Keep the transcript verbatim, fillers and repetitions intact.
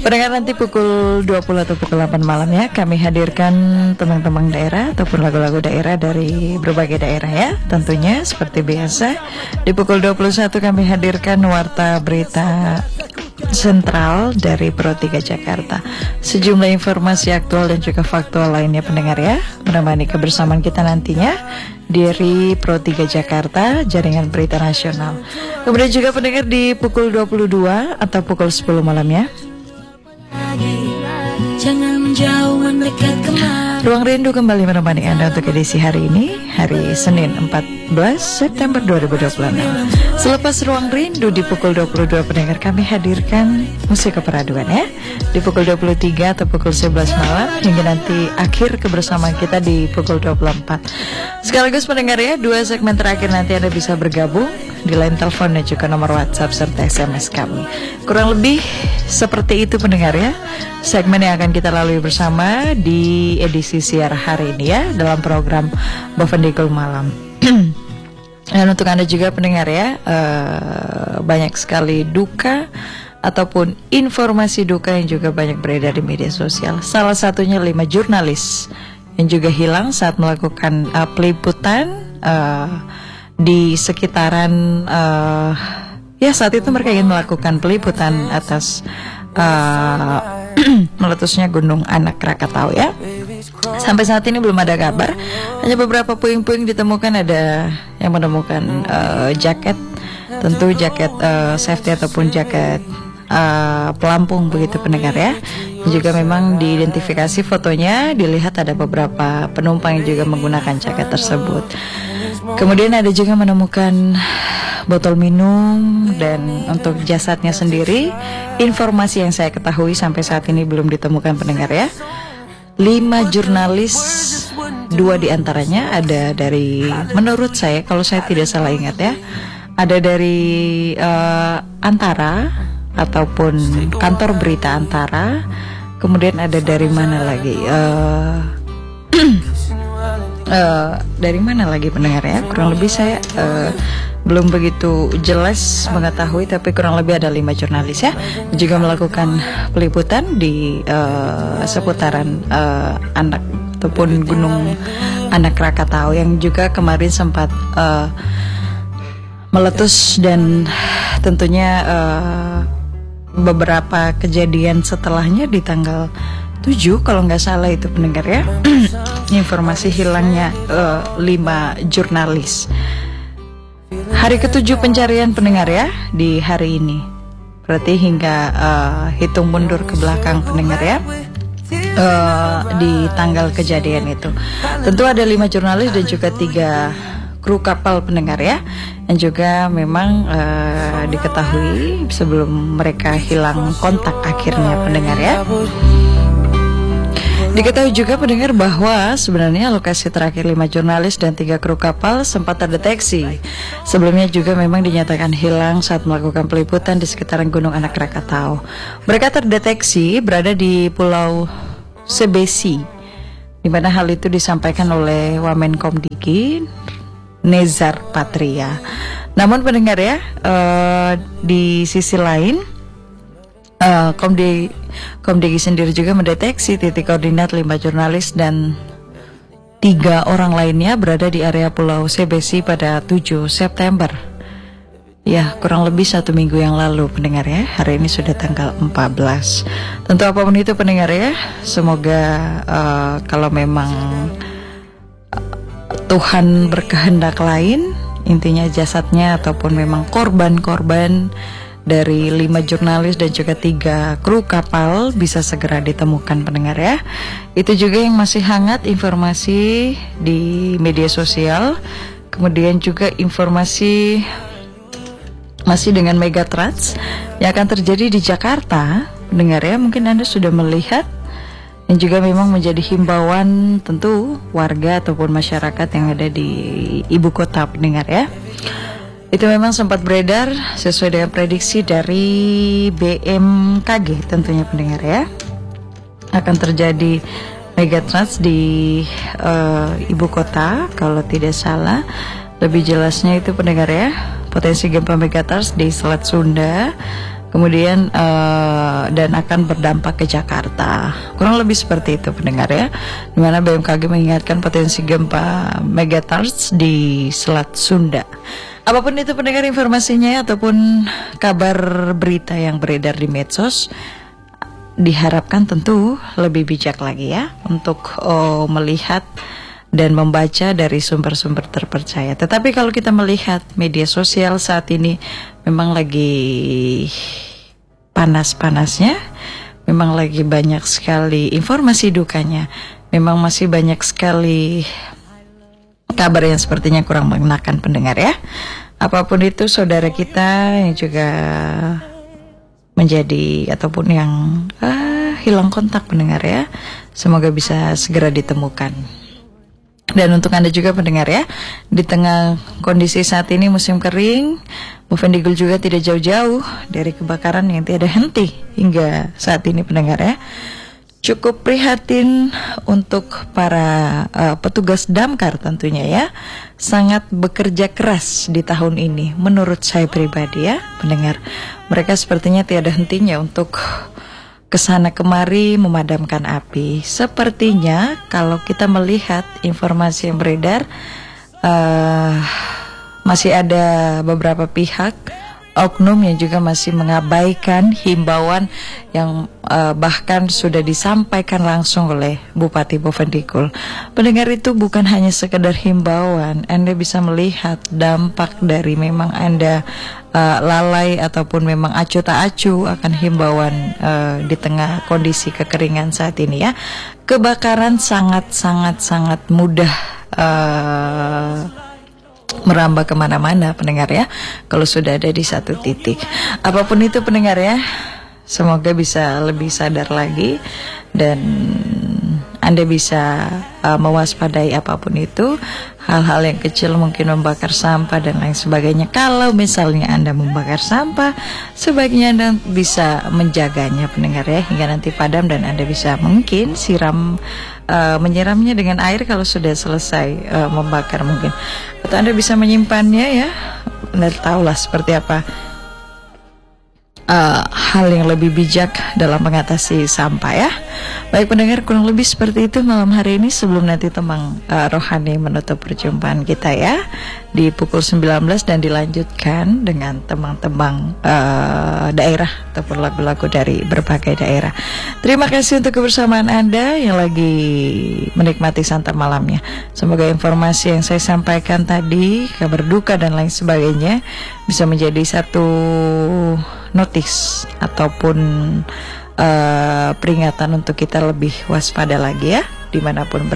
Pendengar, nanti pukul dua puluh atau pukul delapan malam ya, kami hadirkan tembang-tembang daerah ataupun lagu-lagu daerah dari berbagai daerah ya. Tentunya seperti biasa di pukul dua puluh satu kami hadirkan warta berita sentral dari Pro tiga Jakarta. Sejumlah informasi aktual dan juga faktual lainnya pendengar ya, menemani kebersamaan kita nantinya dari Pro tiga Jakarta, jaringan berita nasional. Kemudian juga pendengar di pukul dua puluh dua atau pukul sepuluh malam ya, jangan menjauh mendekat kemari. Ruang Rindu kembali menemani Anda untuk edisi hari ini, hari Senin empat belas September dua ribu dua puluh enam. Selepas Ruang Rindu di pukul dua puluh dua pendengar, kami hadirkan musik keperaduan ya, di pukul dua puluh tiga atau pukul sebelas malam, hingga nanti akhir kebersamaan kita di pukul dua puluh empat. Sekaligus pendengar ya, dua segmen terakhir nanti Anda bisa bergabung di line telepon dan juga nomor WhatsApp serta S M S kami. Kurang lebih seperti itu pendengar ya, segmen yang akan kita lalui bersama di edisi siar hari ini ya, dalam program Bavendikul Malam. Dan untuk Anda juga pendengar ya, uh, banyak sekali duka ataupun informasi duka yang juga banyak beredar di media sosial. Salah satunya lima jurnalis yang juga hilang saat melakukan uh, peliputan uh, di sekitaran uh, ya saat itu mereka ingin melakukan peliputan atas uh, meletusnya Gunung Anak Krakatau ya. Sampai saat ini belum ada kabar. Hanya beberapa puing-puing ditemukan, ada yang menemukan uh, jaket, tentu jaket uh, safety ataupun jaket uh, pelampung begitu pendengar ya. Juga memang diidentifikasi fotonya, dilihat ada beberapa penumpang yang juga menggunakan jaket tersebut. Kemudian ada juga menemukan botol minum, dan untuk jasadnya sendiri, informasi yang saya ketahui sampai saat ini belum ditemukan pendengar ya. Lima jurnalis, dua diantaranya ada dari, menurut saya kalau saya tidak salah ingat ya, ada dari uh, Antara ataupun kantor berita Antara. Kemudian ada dari mana lagi? Uh, uh, dari mana lagi pendengar ya? Kurang lebih saya uh, belum begitu jelas mengetahui, tapi kurang lebih ada lima jurnalis ya, juga melakukan peliputan di uh, seputaran uh, anak ataupun Gunung Anak Krakatau yang juga kemarin sempat uh, meletus, dan tentunya uh, beberapa kejadian setelahnya di tanggal tujuh kalau nggak salah itu pendengar ya. Informasi hilangnya uh, lima jurnalis. Hari ketujuh pencarian pendengar ya di hari ini. Berarti hingga uh, hitung mundur ke belakang pendengar ya, uh, di tanggal kejadian itu. Tentu ada lima jurnalis dan juga tiga kru kapal pendengar ya, yang juga memang uh, diketahui sebelum mereka hilang kontak akhirnya pendengar ya. Diketahui juga pendengar bahwa sebenarnya lokasi terakhir lima jurnalis dan tiga kru kapal sempat terdeteksi. Sebelumnya juga memang dinyatakan hilang saat melakukan peliputan di sekitaran Gunung Anak Krakatau. Mereka terdeteksi berada di Pulau Sebesi, di mana hal itu disampaikan oleh Wamenkomdiki Nezar Patria. Namun pendengar ya, uh, di sisi lain, Uh, Komdi Komdigi sendiri juga mendeteksi titik koordinat lima jurnalis dan tiga orang lainnya berada di area Pulau Sebesi pada tujuh September. Ya, kurang lebih satu minggu yang lalu pendengar ya. Hari ini sudah tanggal empat belas. Tentu apapun itu pendengar ya, semoga uh, kalau memang uh, Tuhan berkehendak lain, intinya jasadnya ataupun memang korban-korban dari lima jurnalis dan juga tiga kru kapal bisa segera ditemukan pendengar ya. Itu juga yang masih hangat informasi di media sosial. Kemudian juga informasi masih dengan Megatrans yang akan terjadi di Jakarta pendengar ya. Mungkin Anda sudah melihat, dan juga memang menjadi himbauan tentu warga ataupun masyarakat yang ada di ibu kota pendengar ya. Itu memang sempat beredar sesuai dengan prediksi dari B M K G tentunya pendengar ya, akan terjadi Megatrans di uh, ibu kota kalau tidak salah. Lebih jelasnya itu pendengar ya, potensi gempa Megatrans di Selat Sunda, kemudian uh, dan akan berdampak ke Jakarta. Kurang lebih seperti itu pendengar ya, dimana B M K G mengingatkan potensi gempa megatrust di Selat Sunda. Apapun itu pendengar informasinya ataupun kabar berita yang beredar di medsos, diharapkan tentu lebih bijak lagi ya untuk oh, melihat dan membaca dari sumber-sumber terpercaya. Tetapi kalau kita melihat media sosial saat ini memang lagi panas-panasnya, memang lagi banyak sekali informasi dukanya, memang masih banyak sekali kabar yang sepertinya kurang mengenakan pendengar ya. Apapun itu saudara kita yang juga menjadi ataupun yang ah, hilang kontak pendengar ya, semoga bisa segera ditemukan. Dan untuk Anda juga pendengar ya, di tengah kondisi saat ini musim kering, Movendigul juga tidak jauh-jauh dari kebakaran yang tiada henti hingga saat ini pendengar ya. Cukup prihatin untuk para uh, petugas damkar tentunya ya, sangat bekerja keras di tahun ini menurut saya pribadi ya pendengar. Mereka sepertinya tiada hentinya untuk kesana kemari memadamkan api. Sepertinya kalau kita melihat informasi yang beredar, uh, masih ada beberapa pihak oknum yang juga masih mengabaikan himbauan yang uh, bahkan sudah disampaikan langsung oleh Bupati Movendigul. Pendengar, itu bukan hanya sekedar himbauan, Anda bisa melihat dampak dari memang Anda Uh, lalai ataupun memang acuh tak acuh akan himbauan uh, di tengah kondisi kekeringan saat ini ya. Kebakaran sangat sangat sangat mudah uh, merambah kemana-mana pendengar ya, kalau sudah ada di satu titik. Apapun itu pendengar ya, semoga bisa lebih sadar lagi dan Anda bisa uh, mewaspadai apapun itu. Hal-hal yang kecil mungkin membakar sampah dan lain sebagainya. Kalau misalnya Anda membakar sampah, sebaiknya Anda bisa menjaganya pendengar ya, hingga nanti padam dan Anda bisa mungkin siram uh, menyiramnya dengan air kalau sudah selesai uh, membakar mungkin. Atau Anda bisa menyimpannya ya. Anda tahulah seperti apa Uh, hal yang lebih bijak dalam mengatasi sampah ya. Baik pendengar, kurang lebih seperti itu malam hari ini sebelum nanti Temang uh, Rohani menutup perjumpaan kita ya di pukul sembilan belas dan dilanjutkan dengan temang-temang uh, daerah ataupun lagu-lagu dari berbagai daerah. Terima kasih untuk kebersamaan Anda yang lagi menikmati santap malamnya. Semoga informasi yang saya sampaikan tadi, kabar duka dan lain sebagainya, bisa menjadi satu notis ataupun uh, peringatan untuk kita lebih waspada lagi ya, dimanapun berada.